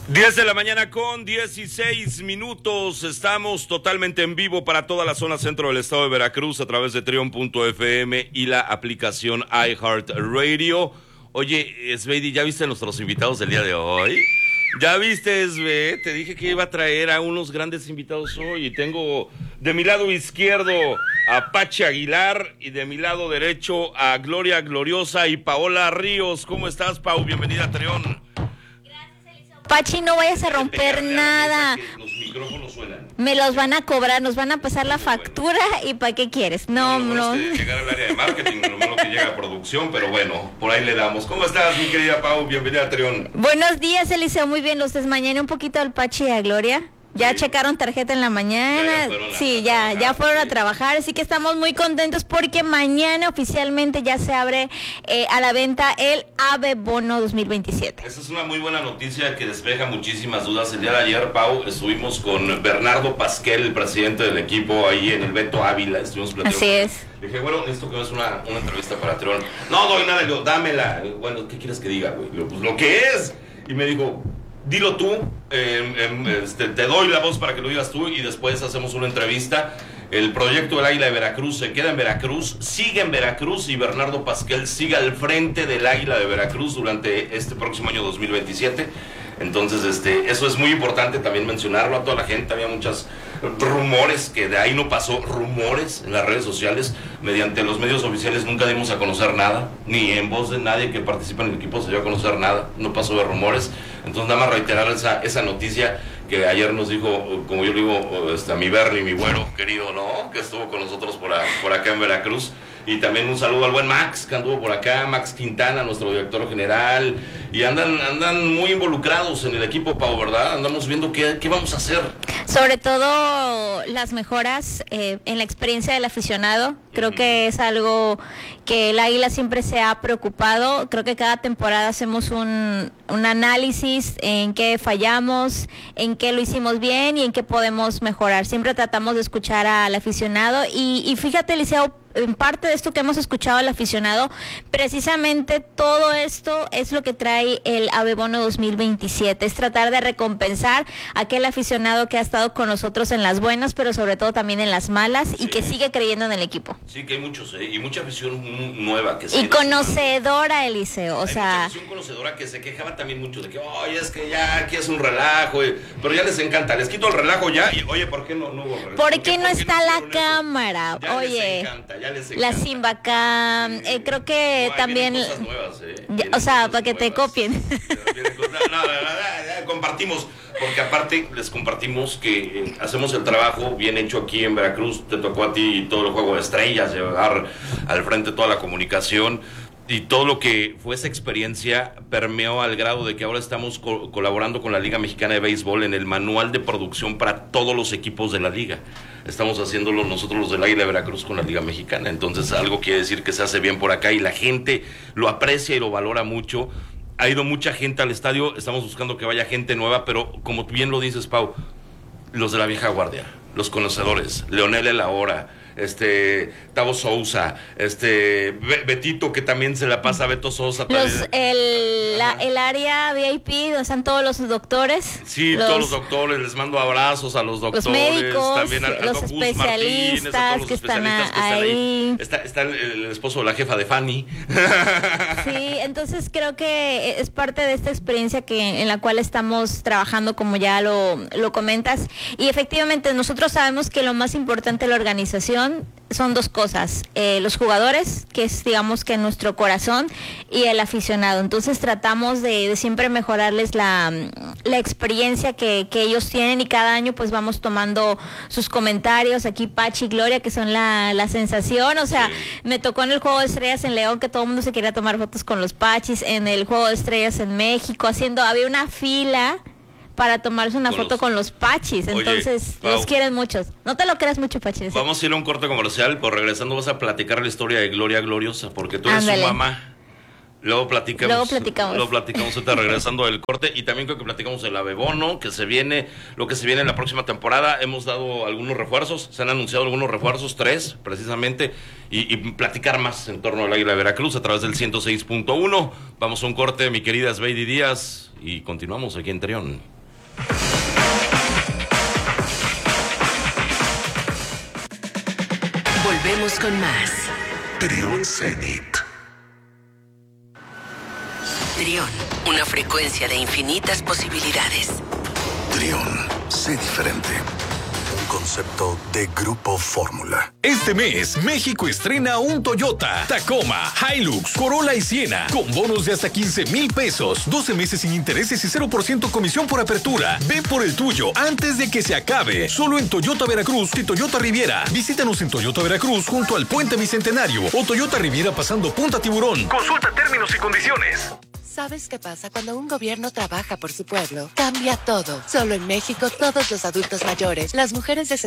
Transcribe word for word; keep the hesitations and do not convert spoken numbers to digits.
diez de la mañana con dieciséis minutos, estamos totalmente en vivo para toda la zona centro del estado de Veracruz a través de trion punto f m y la aplicación iHeartRadio. Oye, Sveidi, ¿ya viste a nuestros invitados del día de hoy? ¿Ya viste, Sve? Te dije que iba a traer a unos grandes invitados hoy y tengo de mi lado izquierdo a Pachi Aguilar y de mi lado derecho a Gloria Gloriosa y Paola Ríos. ¿Cómo estás, Pau? Bienvenida a Trión. Pachi, no vayas a romper nada. Los micrófonos suenan. Me los van a cobrar, nos van a pasar la factura y ¿para qué quieres? No, no. no. Es que llegar al área de marketing, lo malo que llega a producción, pero bueno, por ahí le damos. ¿Cómo estás, mi querida Pau? Bienvenida a Trión. Buenos días, Eliseo. Muy bien, los desmañané un poquito al Pachi y a Gloria. Ya sí. Checaron tarjeta en la mañana, ya, ya sí, ya, ya fueron sí. a trabajar, así que estamos muy contentos porque mañana oficialmente ya se abre eh, a la venta el AVE Bono dos mil veintisiete. Esa es una muy buena noticia que despeja muchísimas dudas. El día de ayer, Pau, estuvimos con Bernardo Pasquel, el presidente del equipo, ahí en el Beto Ávila, estuvimos platicando. Así es. Le dije, bueno, necesito que me hagas una, una entrevista para Trión. No doy nada, le digo, dámela. Bueno, ¿qué quieres que diga, güey? Pues lo que es. Y me dijo, dilo tú, eh, eh, este, te doy la voz para que lo digas tú y después hacemos una entrevista. El proyecto del Águila de Veracruz se queda en Veracruz, sigue en Veracruz y Bernardo Pasquel sigue al frente del Águila de Veracruz durante este próximo año dos mil veintisiete. Entonces, este, eso es muy importante también mencionarlo a toda la gente. Había muchos rumores, que de ahí no pasó, rumores en las redes sociales. Mediante los medios oficiales nunca dimos a conocer nada, ni en voz de nadie que participa en el equipo se dio a conocer nada, no pasó de rumores. Entonces, nada más reiterar esa, esa noticia que ayer nos dijo, como yo le digo, este, a mi Bernie, mi güero querido, ¿no? Que estuvo con nosotros por, a, por acá en Veracruz. Y también un saludo al buen Max, que anduvo por acá, Max Quintana, nuestro director general. Y andan andan muy involucrados en el equipo, Pau, ¿verdad? Andamos viendo qué, qué vamos a hacer. Sobre todo las mejoras eh, en la experiencia del aficionado. Creo uh-huh. que es algo que el Águila siempre se ha preocupado. Creo que cada temporada hacemos un, un análisis en qué fallamos, en qué lo hicimos bien y en qué podemos mejorar. Siempre tratamos de escuchar al aficionado. Y, y fíjate, Eliseo, en parte de esto que hemos escuchado al aficionado, precisamente todo esto es lo que trae el AVE Bono dos mil veintisiete, es tratar de recompensar a aquel aficionado que ha estado con nosotros en las buenas, pero sobre todo también en las malas, y sí. que sigue creyendo en el equipo. Sí, que hay muchos, ¿eh? Y mucha afición nueva que se y conocedora, Eliseo, o hay sea... mucha afición conocedora que se quejaba también mucho de que, oye, es que ya aquí es un relajo, eh. pero ya les encanta, les quito el relajo ya, y oye, ¿por qué no, no hubo relajo? ¿Por, ¿Por qué no está no la cámara? Ya oye... Les encanta, ya les La Simbacam, sí. eh, creo que no, también, cosas nuevas, ¿eh? ya, o sea, para que nuevas. te copien. No, no, no, no, compartimos, porque aparte les compartimos que eh, hacemos el trabajo bien hecho aquí en Veracruz. Te tocó a ti todo el juego de estrellas, llevar al frente toda la comunicación. Y todo lo que fue esa experiencia permeó al grado de que ahora estamos co- colaborando con la Liga Mexicana de Béisbol en el manual de producción para todos los equipos de la liga. Estamos haciéndolo nosotros los del Águila de Veracruz con la Liga Mexicana. Entonces algo quiere decir que se hace bien por acá y la gente lo aprecia y lo valora mucho. Ha ido mucha gente al estadio, estamos buscando que vaya gente nueva, pero como bien lo dices, Pau, los de la vieja guardia, los conocedores, Leonel Elahora, este Tavo Sousa, este Be- Betito, que también se la pasa a Beto Sosa. Los, el, la, el área V I P, donde están todos los doctores. Sí, los, todos los doctores, les mando abrazos a los doctores. Los médicos, también a, a los Gus especialistas Martínez, que están especialistas que ahí. Está, está el, el esposo de la jefa de Fanny. Sí, entonces creo que es parte de esta experiencia que en la cual estamos trabajando, como ya lo, lo comentas. Y efectivamente nosotros sabemos que lo más importante de la organización son dos cosas, eh, los jugadores, que es digamos que nuestro corazón, y el aficionado. Entonces tratamos de, de siempre mejorarles la, la experiencia que, que ellos tienen, y cada año pues vamos tomando sus comentarios. Aquí Pachi y Gloria, que son la, la sensación, o sea, sí. Me tocó en el Juego de Estrellas en León que todo el mundo se quería tomar fotos con los Pachis, en el Juego de Estrellas en México, haciendo, había una fila para tomarse una con foto los... con los Pachis. Entonces, Oye, los quieren muchos. No te lo creas mucho, Pachis. Vamos a ir a un corte comercial, pero regresando vas a platicar la historia de Gloria Gloriosa, porque tú eres Ándale. su mamá. Luego platicamos. Luego platicamos. Luego platicamos ahorita regresando del corte, y también creo que platicamos del AVE Bono, que se viene, lo que se viene en la próxima temporada. Hemos dado algunos refuerzos, se han anunciado algunos refuerzos, tres precisamente, y, y platicar más en torno al Águila de Veracruz a través del ciento seis punto uno. Vamos a un corte, mi querida Sveidi Díaz, y continuamos aquí en Trión. Volvemos con más. Trión Zenit. Trión, una frecuencia de infinitas posibilidades. Trión, sé diferente. Un concepto de Grupo Fórmula. Este mes, México estrena un Toyota, Tacoma, Hilux, Corolla y Siena, con bonos de hasta quince mil pesos, doce meses sin intereses y cero por ciento comisión por apertura. Ve por el tuyo antes de que se acabe. Solo en Toyota Veracruz y Toyota Riviera. Visítanos en Toyota Veracruz junto al Puente Bicentenario o Toyota Riviera pasando Punta Tiburón. Consulta términos y condiciones. ¿Sabes qué pasa cuando un gobierno trabaja por su pueblo? Cambia todo. Solo en México, todos los adultos mayores, las mujeres de